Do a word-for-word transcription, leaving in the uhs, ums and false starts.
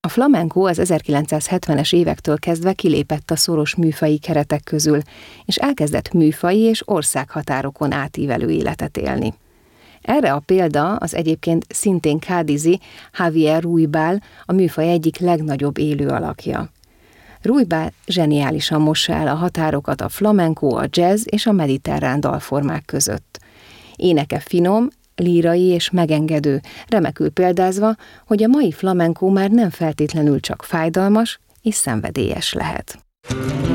A flamenco az ezerkilencszázhetvenes évektől kezdve kilépett a szoros műfaji keretek közül, és elkezdett műfaji és országhatárokon átívelő életet élni. Erre a példa az egyébként szintén cádizi Javier Ruibal, a műfaj egyik legnagyobb élő alakja. Ruibal zseniálisan mossa el a határokat a flamenco, a jazz és a mediterrán dalformák között. Éneke finom, lírai és megengedő, remekül példázva, hogy a mai flamenco már nem feltétlenül csak fájdalmas és szenvedélyes lehet.